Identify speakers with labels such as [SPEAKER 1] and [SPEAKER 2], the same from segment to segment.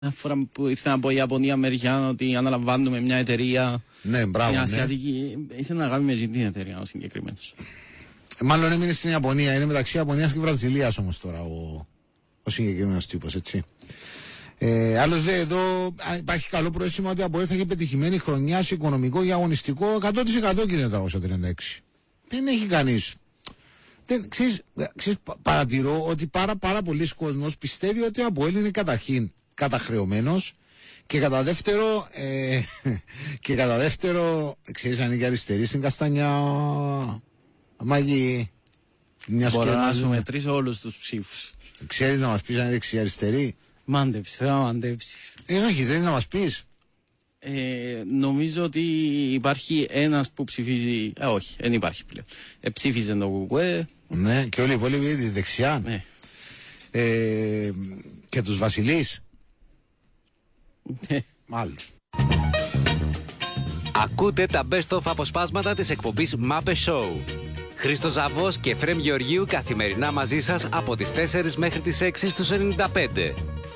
[SPEAKER 1] Μια φορά που ήρθα από Ιαπωνία Αμερικάνο ότι αναλαμβάνουμε μια εταιρεία στην Ασιατική, είχε να κάνει με την εταιρεία ο συγκεκριμένος.
[SPEAKER 2] Μάλλον έμεινε στην Ιαπωνία, είναι μεταξύ Ιαπωνίας και Βραζιλίας όμως τώρα ο συγκεκριμένος τύπος, έτσι. Άλλος λέει εδώ, υπάρχει καλό πρόστιμο ότι από θα έχει πετυχημένη χρονιά σε οικονομικό και αγωνιστικό 100% κύριε 336. Δεν έχει κανείς. Ξέρεις, παρατηρώ ότι πάρα πολλοί κόσμος πιστεύει ότι ο ΑΠΟΕΛ είναι καταρχήν καταχρεωμένος και κατά δεύτερο, ξέρεις αν είναι και αριστερή στην Καστανιά Μάγη.
[SPEAKER 1] Μπορώ να σου μετρήσω όλους τους ψήφους.
[SPEAKER 2] Ξέρεις να μας πεις αν είναι δεξιαριστερή?
[SPEAKER 1] Μάντεψη, θέλω να μαντέψεις.
[SPEAKER 2] Όχι, θέλεις να μας πεις?
[SPEAKER 1] Νομίζω ότι υπάρχει ένας που ψηφίζει. Όχι, δεν υπάρχει πλέον. Ψήφιζε το Κουκουέ.
[SPEAKER 2] Ναι, και όλοι οι υπόλοιποι δεξιά.
[SPEAKER 1] Ναι.
[SPEAKER 2] Και τους Βασιλείς.
[SPEAKER 1] Ναι.
[SPEAKER 2] Μάλλον.
[SPEAKER 3] Ακούτε τα best of αποσπάσματα της εκπομπής Μάπε Show. Χρήστος Ζαβός και Εφραίμ Γεωργίου καθημερινά μαζί σας από τις 4 μέχρι τις 6 στους 95.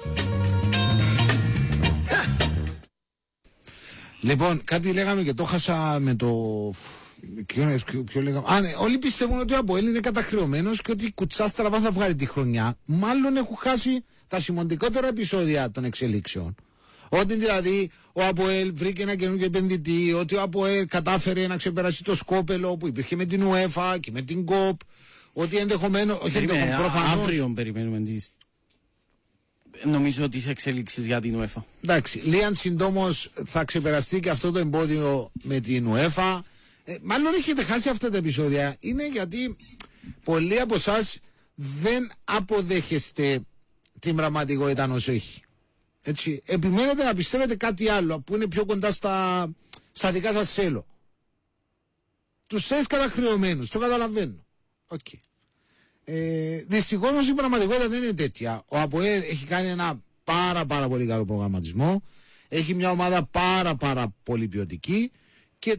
[SPEAKER 2] Λοιπόν, κάτι λέγαμε και το χάσα με το... Ποιο λέγαμε? Ναι, όλοι πιστεύουν ότι ο ΑΠΟΕΛ είναι καταχρεωμένος και ότι κουτσά στραβά θα βγάλει τη χρονιά. Μάλλον έχουν χάσει τα σημαντικότερα επεισόδια των εξελίξεων. Ότι δηλαδή ο ΑΠΟΕΛ βρήκε ένα καινούργιο επενδυτή, ότι ο ΑΠΟΕΛ κατάφερε να ξεπεράσει το σκόπελο που υπήρχε με την UEFA και με την ΚΟΠ, ότι ενδεχομένως.
[SPEAKER 1] Αύριο περιμένουμε τις. Νομίζω τις εξέλιξεις για την UEFA.
[SPEAKER 2] Εντάξει, λίγαν συντόμως θα ξεπεραστεί και αυτό το εμπόδιο με την UEFA. Μάλλον έχετε χάσει αυτά τα επεισόδια. Είναι γιατί πολλοί από εσάς δεν αποδέχεστε την πραγματικότητα όσο έχει. Έτσι, επιμένετε να πιστεύετε κάτι άλλο που είναι πιο κοντά στα δικά σας θέλω. Τους θες καταχρεωμένους, το καταλαβαίνω. Okay. Δυστυχώς όμως η πραγματικότητα δεν είναι τέτοια. Ο ΑΠΟΕΛ έχει κάνει ένα πάρα πολύ καλό προγραμματισμό. Έχει μια ομάδα πάρα πολύ ποιοτική και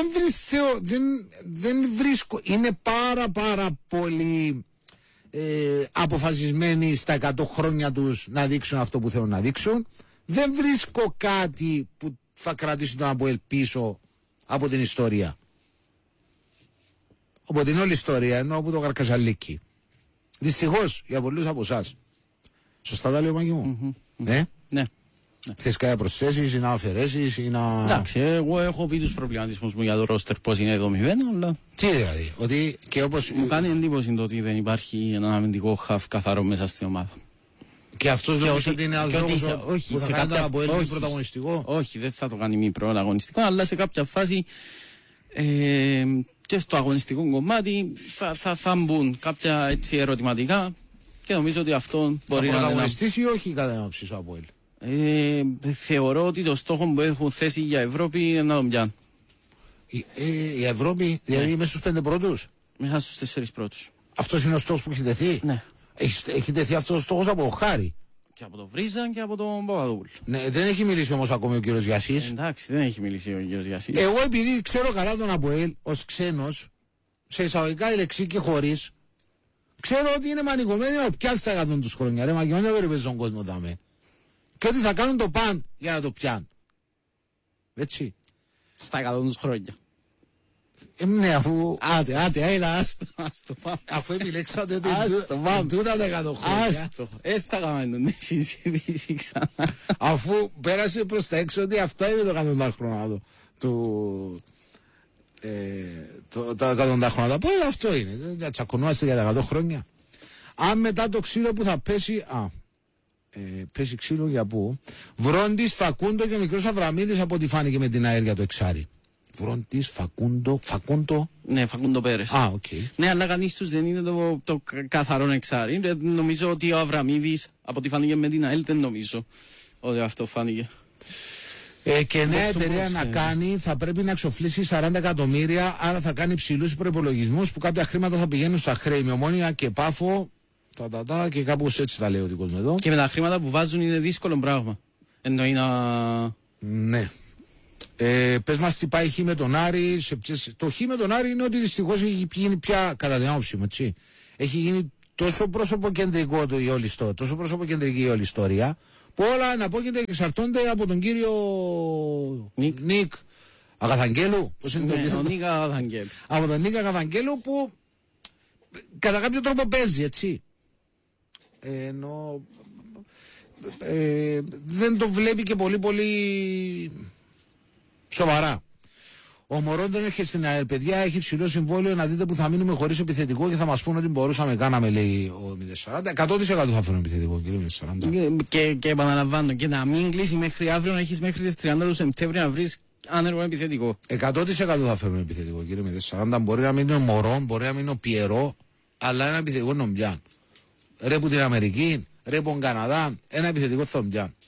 [SPEAKER 2] δεν βρίσκω. Είναι πάρα πολύ αποφασισμένοι στα 100 χρόνια τους να δείξουν αυτό που θέλουν να δείξουν. Δεν βρίσκω κάτι που θα κρατήσει τον ΑΠΟΕΛ πίσω από την ιστορία. Από την όλη ιστορία, ενώ από το Καρκαζαλίκι. Δυστυχώς για πολλούς από εσάς. Σωστά τα λέω, Μάκη μου?
[SPEAKER 1] Ναι.
[SPEAKER 2] Θες κάποια προσθέσεις ή να αφαιρέσεις ή να...
[SPEAKER 1] Εντάξει, εγώ έχω πει τους προβληματισμούς μου για το ρόστερ πώς είναι δομημένο, αλλά...
[SPEAKER 2] Τι δηλαδή, ότι και όπως...
[SPEAKER 1] Μου κάνει εντύπωση το ότι δεν υπάρχει έναν αμυντικό χαφ καθαρό μέσα στην ομάδα.
[SPEAKER 2] Και αυτός νομίζω ότι είναι ένας λόγος που θα κάνει τον ΑΠΟΕΛ μη πρωταγωνιστικό.
[SPEAKER 1] Όχι, δεν θα το κάνει μη πρωταγωνιστικό, αλλά σε κάποια φάση και στο αγωνιστικό κομμάτι θα μπουν κάποια έτσι ερωτηματικά και νομίζω ότι αυτό μπορεί να...
[SPEAKER 2] Θα πρωταγωνιστήσει ή όχι κατά την άποψη σου ΑΠΟΕΛ?
[SPEAKER 1] Θεωρώ ότι το στόχο που έχουν θέσει για Ευρώπη είναι να τον πιάνουν.
[SPEAKER 2] Η Ευρώπη, δηλαδή μέσα στους 5 πρώτους?
[SPEAKER 1] Μέσα στους 4 πρώτους.
[SPEAKER 2] Αυτός είναι ο στόχος που έχει τεθεί?
[SPEAKER 1] Ναι.
[SPEAKER 2] Έχει τεθεί αυτός ο στόχος από το Χάρη?
[SPEAKER 1] Και από τον Βρίζαν και από τον Παπαδόπουλο.
[SPEAKER 2] Ναι, δεν έχει μιλήσει όμως ακόμη ο κύριος Γιασής.
[SPEAKER 1] Εντάξει, δεν έχει μιλήσει ο κύριος Γιασής.
[SPEAKER 2] Εγώ επειδή ξέρω καλά τον ΑΠΟΕΛ ως ξένος, σε εισαγωγικά η λεξή και χωρίς, ξέρω ότι είναι μανικωμένοι να πιάσει τα 100 τους χρόνια. Ρε μαγιόνι δεν περιπέζει τον κόσμο δάμε. Και ότι θα κάνουν το παν για να το πιάνουν. Έτσι.
[SPEAKER 1] Στα 100 τους χρόνια.
[SPEAKER 2] Ναι, αφού...
[SPEAKER 1] Άντε, έλα, άστο πάμε.
[SPEAKER 2] Αφού επιλέξατε ότι τούτα τα 100 χρόνια.
[SPEAKER 1] Άστο, θα κάνουμε την συζήτηση ξανά.
[SPEAKER 2] Αφού πέρασε προς τα έξω ότι αυτά είναι το 100 χρόνια τα 100 χρόνια. Πώς αυτό είναι, δεν τσακωνόμαστε για τα 100 χρόνια. Αν μετά το ξύλο που θα πέσει... πέσει ξύλο για πού? Βρόντις, Φακούντο και μικρός Αβραμίδης από ό,τι φάνηκε με την ΑΕΡ για το εξάρι. Βρόντις, Φακούντο.
[SPEAKER 1] Ναι, Φακούντο Πέρες. Ναι, αλλά κανείς τους δεν είναι το καθαρό εξάρι. Νομίζω ότι ο Αβραμίδης από ό,τι φάνηκε με την ΑΕΛ δεν νομίζω ότι αυτό φάνηκε.
[SPEAKER 2] Και νέα εταιρεία να κάνει θα πρέπει να εξοφλήσει 40 εκατομμύρια, άρα θα κάνει ψηλούς προϋπολογισμούς που κάποια χρήματα θα πηγαίνουν στα χρέη με Ομόνοια και Πάφο. Και κάπως έτσι τα λέει ο δικός μου εδώ.
[SPEAKER 1] Και με τα χρήματα που βάζουν είναι δύσκολο πράγμα. Εννοεί να...
[SPEAKER 2] Ναι. Πες μας τι πάει χ με τον Άρη. Το χ με τον Άρη είναι ότι δυστυχώς έχει γίνει πια, κατά την άποψη μου, έτσι, έχει γίνει τόσο προσωποκεντρικό η όλη ιστορία, που όλα εναπόκειται και εξαρτώνται από τον κύριο Νίκ Αγαθαγγέλου. Πώς είναι
[SPEAKER 1] Ναι, ο Νίκα Αγαθαγγέλου.
[SPEAKER 2] Από τον Νίκ Αγαθαγγέλου που κατά κάποιο τρόπο παίζει, έτσι. Ενώ δεν το βλέπει και πολύ σοβαρά. Ο Μωρόν δεν έρχεται στην ΑΕΛ, παιδιά, έχει ψηλό συμβόλαιο, να δείτε που θα μείνουμε χωρίς επιθετικό και θα μας πούνε ότι μπορούσαμε, κάναμε, λέει ο 040. 100% θα φέρουν επιθετικό, κύριε 040.
[SPEAKER 1] Και επαναλαμβάνω, και να μην κλείσει μέχρι αύριο, να έχεις μέχρι τις 30 του Σεπτέμβρη να βρεις άνεργο επιθετικό.
[SPEAKER 2] 100% θα φέρουν επιθετικό, κύριε 040. Μπορεί να μην είναι ο Μωρόν, μπορεί να μην είναι ο Πιερό, αλλά ένα επιθετικό είναι ο Μπιάν. Ρε που την Αμερική, ρε που τον Καναδά, ένα επιθετικό θα τον Μπιάν.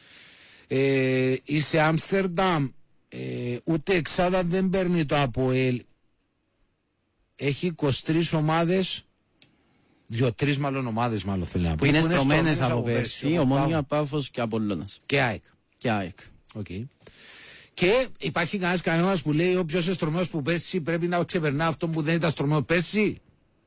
[SPEAKER 2] Είσαι Άμστερνταμ. Ούτε εξάδα δεν παίρνει το ΑΠΟΕΛ. Έχει 23 ομάδες, 2-3 μάλλον ομάδες μάλλον θέλει να πει.
[SPEAKER 1] Που είναι στρωμένες από πέρσι, Ομόνια, Πάφος και Απόλλωνας.
[SPEAKER 2] Και ΑΕΚ.
[SPEAKER 1] Και ΑΕΚ.
[SPEAKER 2] Okay. Και υπάρχει κανένας που λέει όποιος είναι στρωμένος που πέρσι πρέπει να ξεπερνά αυτό που δεν ήταν στρωμένο πέρσι.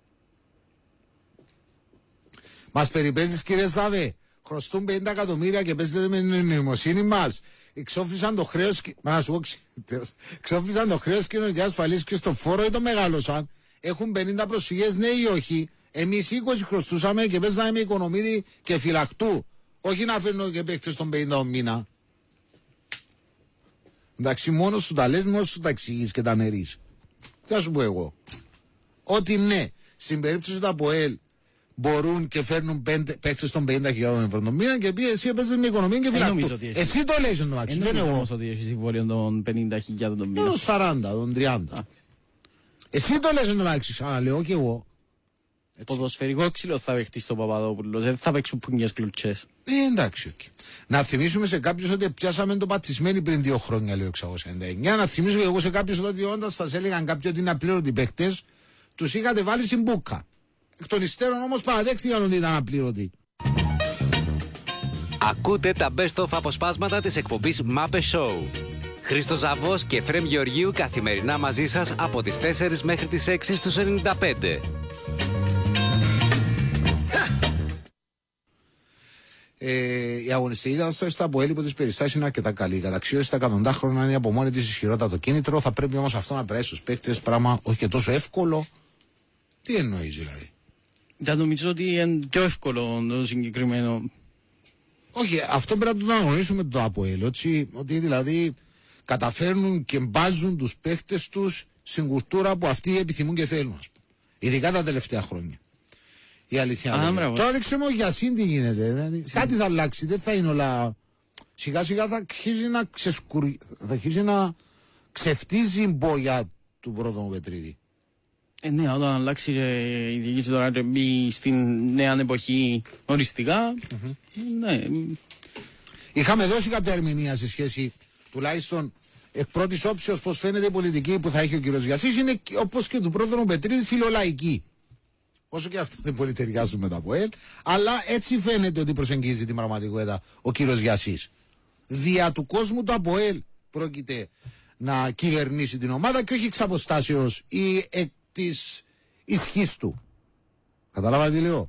[SPEAKER 2] Μας περιπέζεις, κύριε Σάβε? Χρωστούν 50 εκατομμύρια και παίζετε με την νοημοσύνη μας. Εξόφλησαν το χρέος, εξόφλησαν το χρέος κοινωνικής ασφαλής και στο φόρο ή το μεγάλωσαν. Έχουν 50 προσφυγές, ναι ή όχι? Εμείς 20 χρωστούσαμε και παίζαμε με Οικονομίδη και Φυλακτού. Όχι να φέρνω και παίκτες των 50 μήνα. Εντάξει, μόνο σου τα λες, μόνο σου τα εξηγείς και τα νερείς. Τι θα σου πω εγώ? Ότι ναι, στην περίπτωση του ΑΠΟΕΛ μπορούν και φέρνουν παίκτες των 50.000 ευρώ τον μήνα και πει εσύ έπαιζες με Οικονομία και Φυλακτού. Εσύ το λέει στον Μάξι, δεν εγώ.
[SPEAKER 1] Νομίζω ότι έχει συμβόλαιο των 50.000 τον μήνα.
[SPEAKER 2] Των 40, των 30. Εσύ το λες στον Μάξι, ξαναλέω και εγώ.
[SPEAKER 1] Ποδοσφαιρικό ξύλο θα παίχτει στο Παπαδόπουλο, δεν θα παίξουν πουνιές κλουτσές.
[SPEAKER 2] Εντάξει, okay. Να θυμίσουμε σε κάποιους ότι πιάσαμε το πατσισμένοι πριν 2 χρόνια, λέει ο 699. Να θυμίσω και εγώ σε κάποιους ότι όντας σας έλεγαν κάποιοι ότι είναι απλήρωτοι παίκτες, τους είχατε βάλει στην μπούκα. Εκ των υστέρων όμως παραδέχτηκαν ότι ήταν απλήρωτοι.
[SPEAKER 3] Ακούτε τα best of αποσπάσματα της εκπομπής Μάπε Show. Χρήστος Ζαβός και Εφραίμ Γεωργίου καθημερινά μαζί σας από τις 4 μέχρι τις 6 στους 95.
[SPEAKER 2] Η αγωνιστική κατάσταση του ΑΠΟΕΛ υπό τις περιστάσεις είναι αρκετά καλή. Η καταξίωση στα εκατοντά χρόνια είναι από μόνη της ισχυρότατο κίνητρο. Θα πρέπει όμως αυτό να περάσει στους παίκτες, πράγμα όχι και τόσο εύκολο. Τι εννοείς δηλαδή?
[SPEAKER 1] Δεν νομίζω ότι είναι πιο εύκολο το συγκεκριμένο.
[SPEAKER 2] Όχι, αυτό πρέπει να το αναγνωρίσουμε το ΑΠΟΕΛ. Ότι δηλαδή καταφέρνουν και μπάζουν τους παίκτες τους στην κουλτούρα που αυτοί επιθυμούν και θέλουν. Ειδικά τα τελευταία χρόνια. Η αλήθεια. Τώρα δεν ξέρουμε για σύν τι γίνεται. Δηλαδή. Κάτι θα αλλάξει, δεν θα είναι όλα. Σιγά σιγά θα αρχίσει να ξεφτίζει μπόγια του πρώτου Πετρίδη.
[SPEAKER 1] Ναι, όταν αλλάξει η διοίκηση τώρα και μπει στην νέα εποχή οριστικά. Ναι.
[SPEAKER 2] Είχαμε δώσει κάποια ερμηνεία σε σχέση, τουλάχιστον εκ πρώτης όψεως, πως φαίνεται η πολιτική που θα έχει ο κ. Γιασής είναι όπως και του πρόδρομου Πετρίδη φιλολαϊκή. Όσο και αυτό δεν πολύ ταιριάζουν με τα ΑΠΟΕΛ, αλλά έτσι φαίνεται ότι προσεγγίζει την πραγματικότητα ο κ. Γιασής. Δια του κόσμου το ΑΠΟΕΛ πρόκειται να κυβερνήσει την ομάδα και όχι εξ αποστάσεως ή εκ της ισχύς του. Καταλάβατε τι λέω?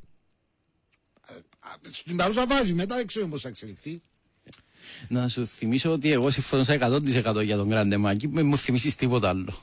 [SPEAKER 2] Στην παρούσα βάζει, μετά δεν ξέρουμε πώς θα εξελιχθεί.
[SPEAKER 1] Να σου θυμίσω ότι εγώ συμφωνώ 100% για τον Γκραντεμάκη, με μου θυμίσεις τίποτα άλλο.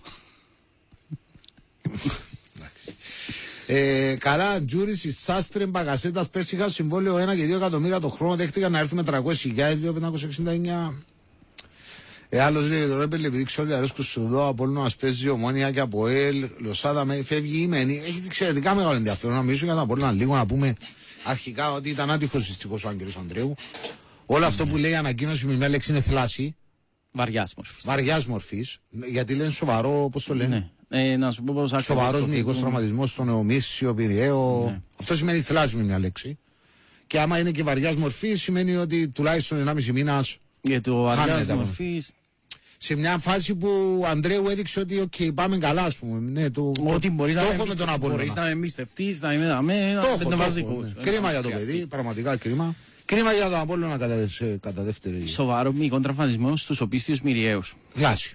[SPEAKER 2] Καλά, Τζούρις, Σάστρε, Μπαγκασέτας, πέρσι είχα συμβόλαιο 1 και 2 εκατομμύρια το χρόνο, δέχτηκαν να έρθουμε 300.000, 2.569. Άλλος λέει το Ρέπελ, επειδή ξέρω ότι αρέσκουν σου εδώ, από όλο μας παίζει Ομόνια και από ΕΛ, Λοσάδα, φεύγει η Μένη. Έχει εξαιρετικά μεγάλο ενδιαφέρον να μιλήσω για τα Απόλλωνα λίγο, να πούμε αρχικά ότι ήταν άτυχος δυστυχώς ο Άγγελος Ανδρέου. Όλο αυτό που λέει η ανακοίνωση με μια λέξη είναι θλάση.
[SPEAKER 1] Βαριάς μορφής.
[SPEAKER 2] Βαριάς μορφής, γιατί λένε σοβαρό, πώς το λένε.
[SPEAKER 1] Ναι. Να σου πω πώς ακριβώς.
[SPEAKER 2] Σοβαρός μυϊκός τραυματισμός στον Εωμίσιο, Πειριαίο. Ναι. Αυτό σημαίνει θλάση με μια λέξη. Και άμα είναι και βαριάς μορφής, σημαίνει ότι τουλάχιστον 1,5 μήνας.
[SPEAKER 1] Για το βαριάς μορφής.
[SPEAKER 2] Σε μια φάση που ο Ανδρέου έδειξε ότι okay, πάμε καλά, ας πούμε. Ναι,
[SPEAKER 1] ότι μπορείς
[SPEAKER 2] να
[SPEAKER 1] με εμπιστευτείς, να είμαι δαμέ,
[SPEAKER 2] να βασικός. Κρίμα για το παιδί, πραγματικά κρίμα. Κρίμα για τον Απόλλωνα κατά δεύτερη.
[SPEAKER 1] Σοβαρό μυϊκό τραυματισμό στους οπίστιους Μυριαίους.
[SPEAKER 2] Βλάση.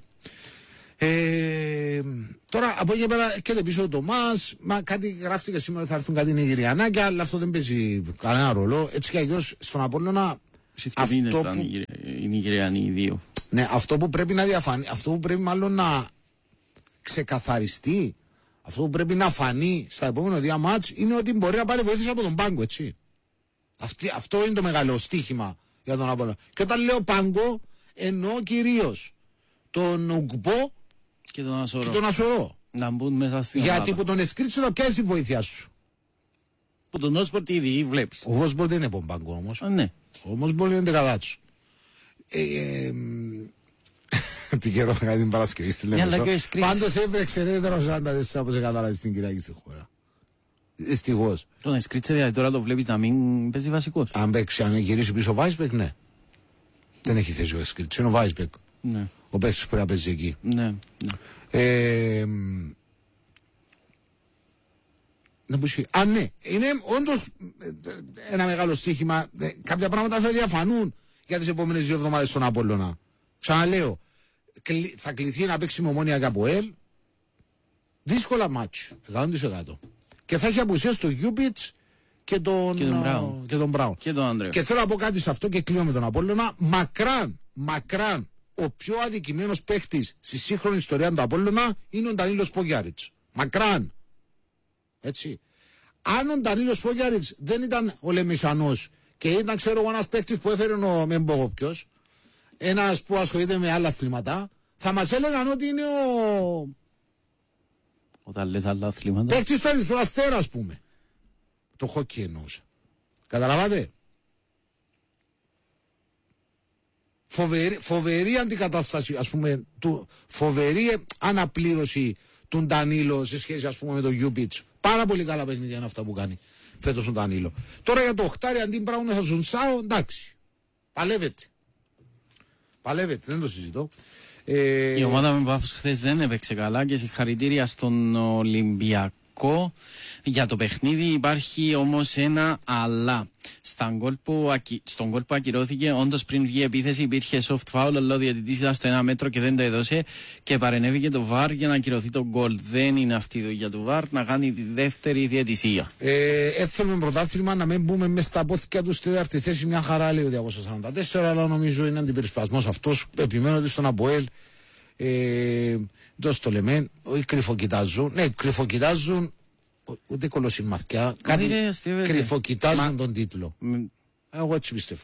[SPEAKER 2] Τώρα από εκεί πέρα έρχεται πίσω το ΜΑΣ. Μα κάτι γράφτηκε σήμερα ότι θα έρθουν κάτι Νιγηριανάκια, αλλά αυτό δεν παίζει κανένα ρόλο. Έτσι κι αλλιώς στον Απόλλωνα
[SPEAKER 1] Σε 2 μήνες ήταν οι Νιγηριανοί οι δύο.
[SPEAKER 2] Ναι, αυτό που πρέπει να διαφανεί, αυτό που πρέπει μάλλον να ξεκαθαριστεί, αυτό που πρέπει να φανεί στα επόμενα 2 μάτς είναι ότι μπορεί να πάρει βοήθεια από τον πάγκο, έτσι. Αυτό είναι το μεγάλο στοίχημα για τον Απόλλωνα. Και όταν λέω πάγκο, εννοώ κυρίως τον Ουγκμπό
[SPEAKER 1] και τον
[SPEAKER 2] Ασορό.
[SPEAKER 1] Να μπουν μέσα στην ομάδα.
[SPEAKER 2] Γιατί που τον Εσκρίτσι θα πιάσει τη βοήθεια σου.
[SPEAKER 1] Που τον Όσπορτ ήδη βλέπεις.
[SPEAKER 2] Ο Όσπορτ δεν είναι από πάγκο όμως.
[SPEAKER 1] Ναι.
[SPEAKER 2] Ο Όσπορτ είναι δεκαδάτσος. Τι καιρό θα κάνει την Παρασκευή στη Λεμεσό. Πάντως έβρεξε ρέδρα 44 όπως κατάλαβε στην Κυριακή στη χώρα. Δυστυχώς.
[SPEAKER 1] Τον Εσκρίτσε δηλαδή τώρα το βλέπεις να μην παίζει βασικός.
[SPEAKER 2] Αν παίξει, αν γυρίσει πίσω ο Βάισμπεκ, ναι. Δεν έχει θέση ο Εσκρίτσε, είναι ο Βάισμπεκ.
[SPEAKER 1] Ναι.
[SPEAKER 2] Ο παίκτης που πρέπει να παίζει εκεί.
[SPEAKER 1] Ναι.
[SPEAKER 2] Ναι, είναι όντως ένα μεγάλο στοίχημα. Κάποια πράγματα θα διαφανούν για τις επόμενες 2 εβδομάδες στον Απόλλωνα. Ξαναλέω, θα κληθεί να παίξει με Ομόνια και ΑΠΟΕΛ. Δύσκολα μάτσο, 100%. Και θα έχει απουσίες το Γιούπιτς και τον Μπράουν.
[SPEAKER 1] Και τον Ανδρέα.
[SPEAKER 2] Και θέλω να πω κάτι σε αυτό και κλείνω με τον Απόλλωνα. Μακράν ο πιο αδικημένος παίκτης στη σύγχρονη ιστορία του Απόλλωνα είναι ο Ντανίλος Πογιάριτς. Μακράν. Έτσι. Αν ο Ντανίλος Πογιάριτς δεν ήταν ο Λεμισανός και ήταν, ξέρω εγώ, ένας παίκτης που έφερε ο Μεμπογοπιός, ένας που ασχολείται με άλλα αθλήματα, θα μας έλεγαν ότι είναι
[SPEAKER 1] Όταν λες άλλα αθλήματα.
[SPEAKER 2] παίκτης του Ερυθρού Αστέρα, ας πούμε. Το χόκκι εννοούσα. Καταλαβαίνετε. Φοβερή αντικατάσταση, ας πούμε, φοβερή αναπλήρωση του Ντανίλο σε σχέση, ας πούμε, με τον Γιούπιτς. Πάρα πολύ καλά παιχνίδια είναι αυτά που κάνει φέτος τον Ντανίλο. Τώρα για το οχτάρι αντί Μπράουν θα Ζουνσάο, εντάξει. Παλεύεται, δεν το συζητώ.
[SPEAKER 1] Η ομάδα με Πάφος χθες δεν έπαιξε καλά και συγχαρητήρια στον Ολυμπιακό για το παιχνίδι. Υπάρχει όμως ένα αλλά. Στον γκολ που ακυρώθηκε, όντως πριν βγει επίθεση υπήρχε soft foul, αλλά ο διαιτητής ήταν στο 1 μέτρο και δεν το έδωσε και παρενέβηκε το VAR για να ακυρωθεί το γκολ. Δεν είναι αυτή η δουλειά του VAR, να κάνει τη δεύτερη διαιτησία.
[SPEAKER 2] Έθελουμε πρωτάθλημα να μην μπούμε μέσα στα απόθηκα του στη δεύτερη θέση. Μια χαρά λέει ο 244, αλλά νομίζω είναι αντιπερισπασμός αυτός. Επιμένω ότι στον Αποέλ το λέμε, όχι κρυφοκοιτάζουν. Ναι, κρυφοκοιτάζουν. Ούτε κολοσυμμαθιά. Κάτι κρυφοκοιτάζουν τον τίτλο. Εγώ έτσι πιστεύω.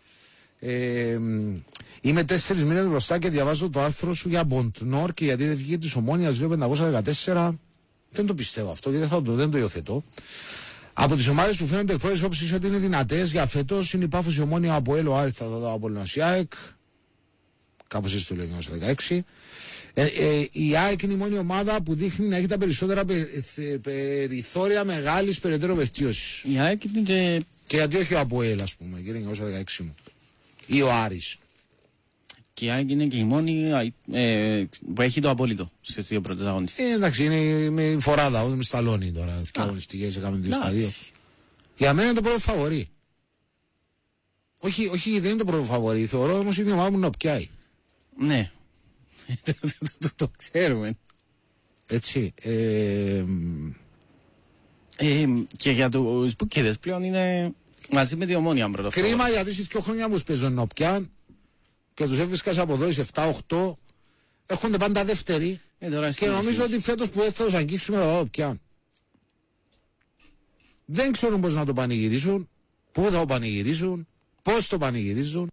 [SPEAKER 2] Είμαι 4 μήνες μπροστά και διαβάζω το άρθρο σου για Μποντνόρ και γιατί δεν βγήκε της Ομόνιας, λέω 514. Δεν το πιστεύω αυτό και δεν το υιοθετώ. Από τις ομάδες που φαίνονται εκπρόσωπες όψεις ότι είναι δυνατές για φέτος είναι η Πάφος, η Ομόνια, από Έλλο, Άριστα, από Λανσιάεκ. Κάπως έτσι το λέει ο 16. Η ΑΕΚ είναι η μόνη ομάδα που δείχνει να έχει τα περισσότερα περιθώρια μεγάλης περαιτέρω βελτίωσης.
[SPEAKER 1] Η ΑΕΚ είναι
[SPEAKER 2] και γιατί όχι ο Αποέλ, ας πούμε, και είναι 16 μου. Ή ο Άρης.
[SPEAKER 1] Και η ΑΕΚ είναι και η μόνη που έχει το απόλυτο στις 2 πρώτες αγωνιστικές.
[SPEAKER 2] Εντάξει, είναι με φοράδα, με σταλόνι τώρα. Και αγωνιστικές έκαμε 2 στα 2. Για μένα είναι το πρώτο φαβορί. Όχι, δεν είναι το πρώτο φαβορί. Θεωρώ όμως είναι η ομάδα μου να πιάει.
[SPEAKER 1] Ναι. Το ξέρουμε.
[SPEAKER 2] Έτσι.
[SPEAKER 1] Και για τους Μπουκίδες πλέον είναι μαζί με τη Ομόνια πρώτο.
[SPEAKER 2] Κρίμα γιατί στις 2 χρόνια που παίζουν νοπιάν και τους έβρισκα σε αποδόσεις 7-8 έρχονται πάντα δεύτεροι και νομίζω ότι φέτος που θα τους αγγίξουμε θα πιάν. Δεν ξέρουν πώς να το πανηγυρίσουν, πού θα το πανηγυρίσουν, πώς το πανηγυρίζουν.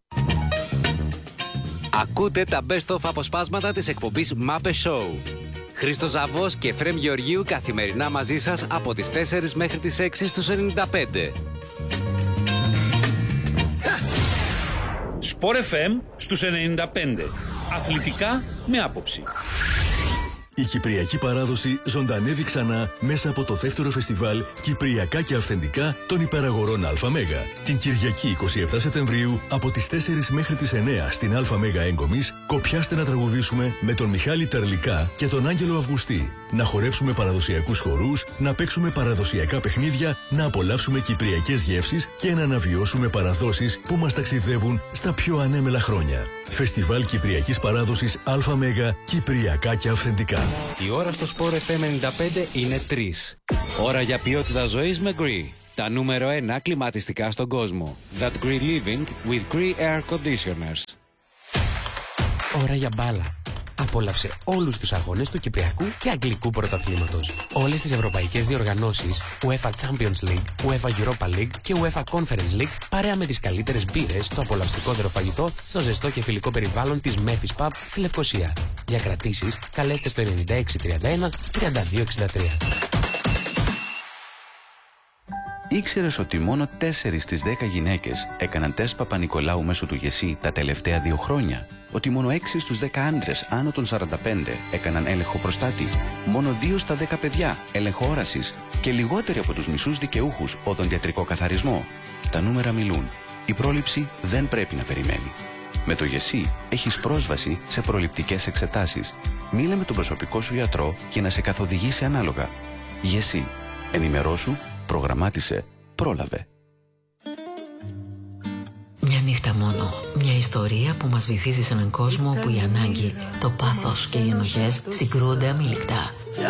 [SPEAKER 3] Ακούτε τα best of αποσπάσματα της εκπομπής Μάπε Show. Χρήστος Ζαβός και Εφραίμ Γεωργίου καθημερινά μαζί σας από τις 4 μέχρι τις 6 στους 95.
[SPEAKER 4] Sport FM στους 95. Αθλητικά με άποψη.
[SPEAKER 5] Η κυπριακή παράδοση ζωντανεύει ξανά μέσα από το δεύτερο φεστιβάλ Κυπριακά και Αυθεντικά των Υπεραγορών ΑΜΕΓΑ. Την Κυριακή 27 Σεπτεμβρίου από τις 4 μέχρι τις 9 στην ΑΜΕΓΑ Έγκομης κοπιάστε να τραγουδήσουμε με τον Μιχάλη Τερλικά και τον Άγγελο Αυγουστή. Να χορέψουμε παραδοσιακούς χορούς, να παίξουμε παραδοσιακά παιχνίδια, να απολαύσουμε κυπριακές γεύσεις και να αναβιώσουμε παραδόσεις που μας ταξιδεύουν στα πιο ανέμελα χρόνια. Φεστιβάλ Κυπριακής Παράδοσης ΑΜΕΓΑ Κυπριακά και Αυθεντικά.
[SPEAKER 3] Η ώρα στο Sport FM 95 είναι 3. Ώρα για ποιότητα ζωής με Gree. Τα νούμερο 1 κλιματιστικά στον κόσμο. That Green Living with Green Air Conditioners.
[SPEAKER 6] Ώρα για μπάλα. Απόλαυσε όλους τους αγώνες του Κυπριακού και Αγγλικού Πρωταθλήματος. Όλες τις ευρωπαϊκές διοργανώσεις, UEFA Champions League, UEFA Europa League και UEFA Conference League, παρέα με τις καλύτερες μπύρες, το απολαυστικότερο φαγητό, στο ζεστό και φιλικό περιβάλλον της Memphis Pub στη Λευκοσία. Για κρατήσεις, καλέστε στο 9631 3263.
[SPEAKER 7] Ήξερες ότι μόνο 4 στις 10 γυναίκες έκαναν τεστ Παπα-Νικολάου μέσω του ΓΕΣΥ τα τελευταία 2 χρόνια? Ότι μόνο 6 στους 10 άντρες άνω των 45 έκαναν έλεγχο προστάτη? Μόνο 2 στα 10 παιδιά έλεγχο όρασης? Και λιγότεροι από τους μισούς δικαιούχους οδοντιατρικό καθαρισμό? Τα νούμερα μιλούν. Η πρόληψη δεν πρέπει να περιμένει. Με το ΓΕΣΥ έχεις πρόσβαση σε προληπτικές εξετάσεις. Μίλα με τον προσωπικό σου γιατρό για να σε καθοδηγήσει ανάλογα. ΓΕΣΥ. Ενημερώσου, προγραμμάτισε, πρόλαβε.
[SPEAKER 8] Μια νύχτα μόνο. Μια ιστορία που μας βυθίζει σε έναν κόσμο που η ανάγκη, το πάθος και οι ενοχές συγκρούονται αμήλικτα.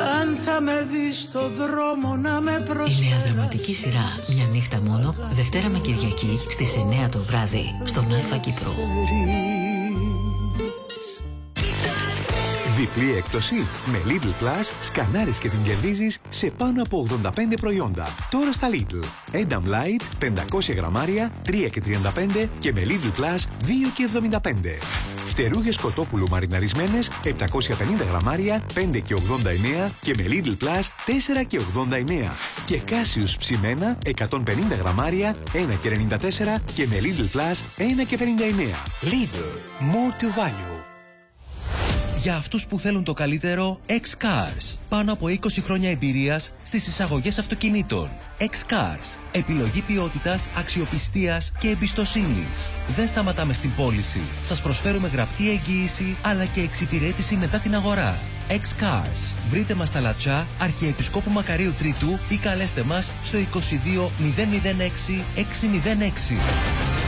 [SPEAKER 8] Η νέα δραματική σειρά «Μια νύχτα μόνο», Δευτέρα με Κυριακή στις 9 το βράδυ στον Αλφα Κύπρο.
[SPEAKER 9] Διπλή έκπτωση με Lidl Plus, σκανάρεις και την κερδίζεις σε πάνω από 85 προϊόντα. Τώρα στα Lidl. Edam Light 500 γραμμάρια 3,35 και με Lidl Plus 2,75. Φτερούγες κοτόπουλου μαριναρισμένες 750 γραμμάρια 5,89 και με Lidl Plus 4,89. Και Κάσιους ψημένα 150 γραμμάρια 1,94 και με Lidl Plus 1,59. Lidl. More to value.
[SPEAKER 10] Για αυτούς που θέλουν το καλύτερο, X-Cars. Πάνω από 20 χρόνια εμπειρίας στις εισαγωγές αυτοκινήτων. X-Cars. Επιλογή ποιότητας, αξιοπιστίας και εμπιστοσύνης. Δεν σταματάμε στην πώληση. Σας προσφέρουμε γραπτή εγγύηση αλλά και εξυπηρέτηση μετά την αγορά. X-Cars. Βρείτε μας στα Λατσά, Αρχιεπισκόπου Μακαρίου Τρίτου ή καλέστε μας στο 22 006 606.